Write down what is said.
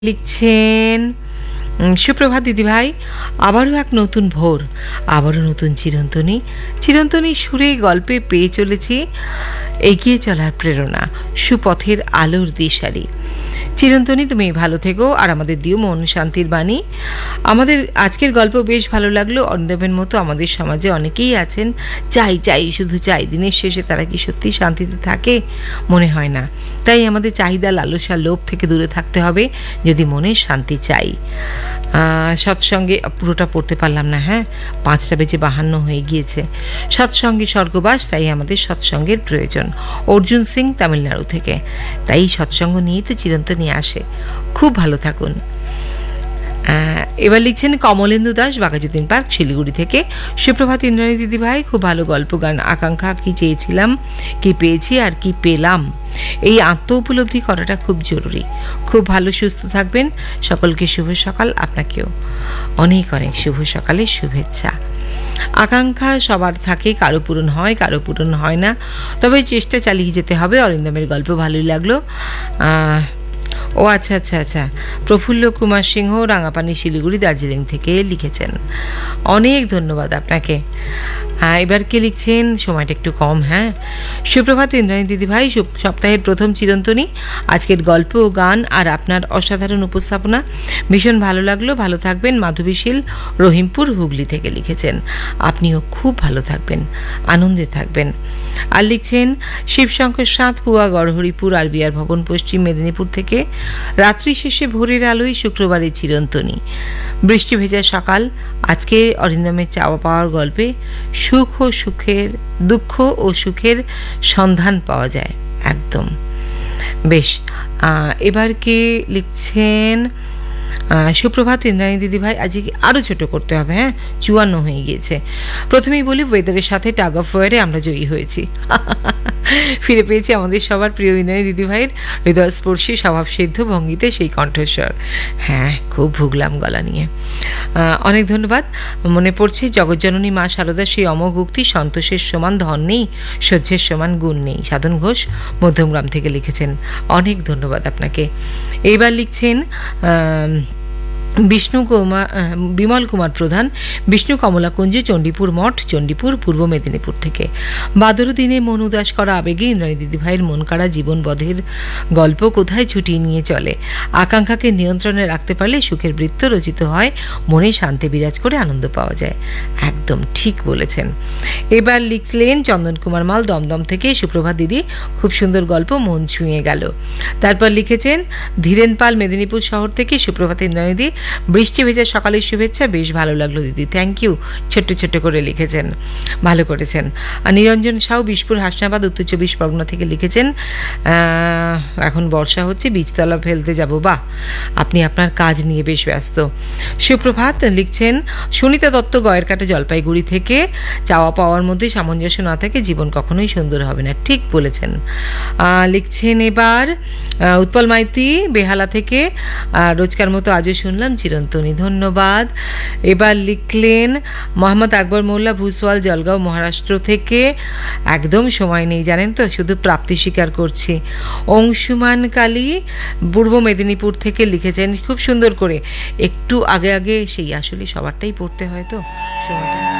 লিখছেন সুপ্রভাত দিদিভাই, আবারও এক নতুন ভোর, আবারও নতুন চিরন্তনী চিরন্তনী সুরে গল্পে পেয়ে চলেছি এগিয়ে চলার প্রেরণা, সুপথের আলোর দিশারি। চিরন্তনী, তুমি ভালো থেকো আর আমাদের দিও মন শান্তির বাণী। আমাদের আজকের গল্প বেশ ভালো লাগলো। অরিন্দমের মতো আমাদের সমাজে অনেকেই আছেন চাই চাই শুধু চাই, দিনের শেষে তারা কি সত্যি শান্তিতে থাকে? মনে হয় না। তাই আমাদের চাহিদা, লালসা, লোভ থেকে দূরে থাকতে হবে যদি মনে শান্তি চাই। সৎসঙ্গে পুরোটা পড়তে পারলাম না, 5:52 হয়ে গিয়েছে। সৎসঙ্গে স্বর্গবাস, তাই আমাদের সৎসঙ্গের প্রয়োজন। অর্জুন সিং, তামিলনাড়ু থেকে। তাই সৎসঙ্গ নিয়েই তো চিরন্তনী আসে। খুব ভালো থাকুন। এবার লিখছেন কমলেন্দু দাস, বাঘাযতীন পার্ক, শিলিগুড়ি থেকে। সুপ্রভাত ইন্দ্রাণী দিদিভাই, খুব ভালো গল্প গান। আকাঙ্ক্ষা, কি চেয়েছিলাম, কি পেয়েছি আর কি পেলাম, এই আত্ম উপলব্ধি করাটা খুব জরুরি। খুব ভালো সুস্থ থাকবেন। সকলকে শুভ সকাল। আপনাকেও অনেক অনেক শুভ সকালের শুভেচ্ছা। আকাঙ্ক্ষা সবার থাকে, কারো পূরণ হয়, কারো পূরণ হয় না, তবে চেষ্টা চালিয়ে যেতে হবে। অরিন্দমের গল্প ভালোই লাগলো। ও আচ্ছা আচ্ছা আচ্ছা, প্রফুল্ল কুমার সিংহ, রাঙাপানি, শিলিগুড়ি, দার্জিলিং থেকে লিখেছেন। অনেক ধন্যবাদ আপনাকে। এবার কে লিখছেন? সময়টা একটু কম। সুপ্রভাত ইন্দ্রাণী দিদিভাই, সপ্তাহের প্রথম চিরন্তনী, আজকের গল্প ও গান আর আপনার অসাধারণ উপস্থাপনা ভীষণ ভালো লাগলো। ভালো থাকবেন। মাধবীশীল, রহিমপুর, হুগলি থেকে লিখেছেন। আপনিও খুব ভালো থাকবেন, আনন্দে থাকবেন। আর লিখছেন শিবশঙ্কর সাঁত, পুয়া, গড়হরিপুর, আরবিআর ভবন, পশ্চিম মেদিনীপুর থেকে। রাত্রি শেষে ভোরের আলোয় শুক্রবারের চিরন্তনী, বৃষ্টি ভেজা সকাল। আজকে অরিন্দমের চাওয়া পাওয়ার গল্পে সুখ ও সুখের, দুঃখ ও সুখের সন্ধান পাওয়া যায়। একদম বেশ। এবার কে লিখছেন? সুপ্রভাত ইন্দ্রাণী দিদিভাই, আজকে আরও ছোট করতে হবে। 54 হয়ে গিয়েছে। প্রথমেই বলি, ওয়েদারের সাথে টাগ অফ ওয়ারে আমরা জয়ী হয়েছি। ফিরে পেয়েছি আমাদের সবার প্রিয় ইন্দ্রাণী দিদিভাইয়ের হৃদয়স্পর্শী স্বভাবসিদ্ধ ভঙ্গিতে সেই কণ্ঠস্বর। খুব ভুগলাম গলা নিয়ে। অনেক ধন্যবাদ। মনে পড়ছে জগজ্জননী মা শারদার সেই অমোঘ উক্তি, সন্তোষের সমান ধন নেই, সহ্যের সমান গুণ নেই। সাধন ঘোষ, মধ্যমগ্রাম থেকে লিখেছেন। অনেক ধন্যবাদ আপনাকে। এইবার লিখছেন বিমল কুমার প্রধান, বিষ্ণু কমলাকুঞ্জ, চণ্ডীপুর মঠ, চণ্ডীপুর, পূর্ব মেদিনীপুর থেকে। বাদর দিনে মন উদাস করা আবেগে ইন্দ্রাণী দিদিভাইয়ের মন কাড়া জীবনবধের গল্প কোথায় ছুটিয়ে নিয়ে চলে। আকাঙ্ক্ষাকে নিয়ন্ত্রণে রাখতে পারলে সুখের বৃত্ত রচিত হয়, মনে শান্তি বিরাজ করে আনন্দ পাওয়া যায়। একদম ঠিক বলেছেন। এবার লিখলেন চন্দন কুমার মাল, দমদম থেকে। সুপ্রভাত দিদি, খুব সুন্দর গল্প, মন ছুঁয়ে গেল। তারপর লিখেছেন ধীরেন পাল, মেদিনীপুর শহর থেকে। সুপ্রভাত ইন্দ্রাণী দি, বৃষ্টি ভেজা সকালের শুভেচ্ছা, বেশ ভালো লাগলো দিদি, থ্যাংক ইউ। ছোট্ট ছোট্ট করে লিখেছেন, ভালো করেছেন। আর নিরঞ্জন সাউ, বিশপুর, হাসনাবাদ, উত্তর 24 পরগনা থেকে লিখেছেন। এখন বর্ষা হচ্ছে, বীজতলা ফেলতে যাব। বাহ, আপনি আপনার কাজ নিয়ে বেশ ব্যস্ত। সুপ্রভাত লিখছেন সুনিতা দত্ত, গয়েরকাটা, জলপাইগুড়ি থেকে। চাওয়া পাওয়ার মধ্যে সামঞ্জস্য না থাকে জীবন কখনোই সুন্দর হবে না। ঠিক বলেছেন। লিখছেন এবার উৎপল মাইতি, বেহালা থেকে। রোজকার মতো আজও শুনলাম চিরন্তনী, ধন্যবাদ। এবার লিখলেন মোহাম্মদ আকবর মোল্লা, ভুসওয়াল, জলগাঁও, মহারাষ্ট্র থেকে। একদম সময় নেই জানেন তো, শুধু প্রাপ্তি স্বীকার করছি। অংশুমান কালী, পূর্ব মেদিনীপুর থেকে লিখেছেন খুব সুন্দর করে। একটু আগে আগে সেই আসলে সবারটাই পড়তে হয় তো সময়টা।